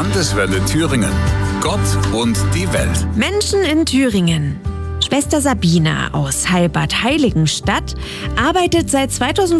Landeswelle Thüringen. Gott und die Welt. Menschen in Thüringen. Schwester Sabina aus Heilbad Heiligenstadt arbeitet seit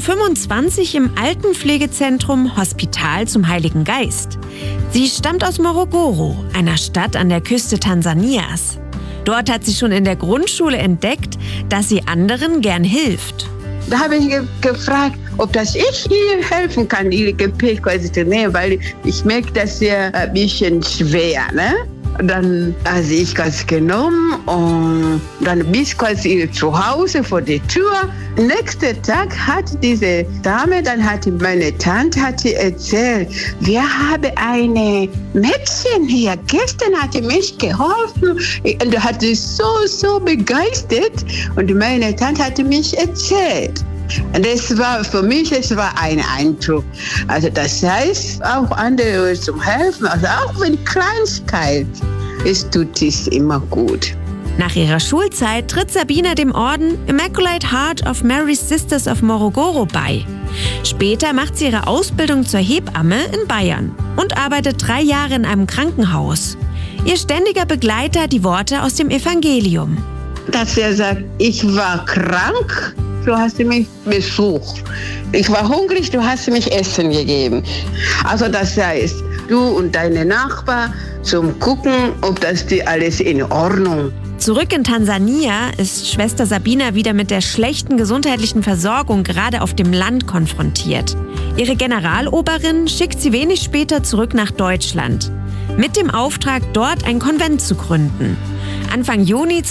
2025 im Altenpflegezentrum Hospital zum Heiligen Geist. Sie stammt aus Morogoro, einer Stadt an der Küste Tansanias. Dort hat sie schon in der Grundschule entdeckt, dass sie anderen gern hilft. Da habe ich gefragt, ob das ich hier helfen kann, ihre Gepäck zu nehmen, weil ich merke, das ist ja ein bisschen schwer, ne? Dann habe ich das genommen und dann bis quasi zu Hause vor der Tür. Nächsten Tag hat diese Dame, meine Tante erzählt, wir haben eine Mädchen hier, gestern hat sie mich geholfen und hat sie so begeistert und meine Tante hat mich erzählt. Und das war für mich, ein Eindruck. Also das heißt, auch andere zum Helfen, also auch wenn Kleinigkeit, es tut es immer gut. Nach ihrer Schulzeit tritt Sabina dem Orden Immaculate Heart of Mary's Sisters of Morogoro bei. Später macht sie ihre Ausbildung zur Hebamme in Bayern und arbeitet 3 Jahre in einem Krankenhaus. Ihr ständiger Begleiter die Worte aus dem Evangelium. Dass er sagt, ich war krank, du hast mich besucht. Ich war hungrig, du hast mich Essen gegeben. Also das heißt, du und deine Nachbarn zum Gucken, ob das dir alles in Ordnung. Zurück in Tansania ist Schwester Sabina wieder mit der schlechten gesundheitlichen Versorgung gerade auf dem Land konfrontiert. Ihre Generaloberin schickt sie wenig später zurück nach Deutschland, mit dem Auftrag, dort ein Konvent zu gründen. Anfang Juni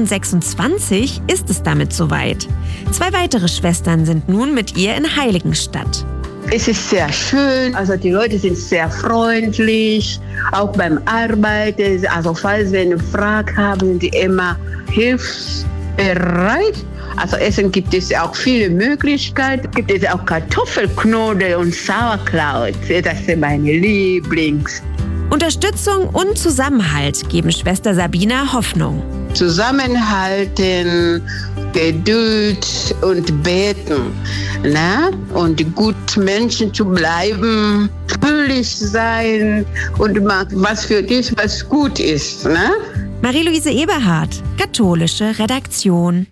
2026 ist es damit soweit. 2 weitere Schwestern sind nun mit ihr in Heiligenstadt. Es ist sehr schön, also die Leute sind sehr freundlich, auch beim Arbeiten. Also falls wir eine Frage haben, sind die immer hilfsbereit. Also Essen gibt es auch viele Möglichkeiten. Gibt es auch Kartoffelknödel und Sauerkraut. Das sind meine Lieblings. Unterstützung und Zusammenhalt geben Schwester Sabina Hoffnung. Zusammenhalten, Geduld und beten, ne? Und gut Menschen zu bleiben, fröhlich sein und was für dich was gut ist, ne? Marie-Louise Eberhardt, katholische Redaktion.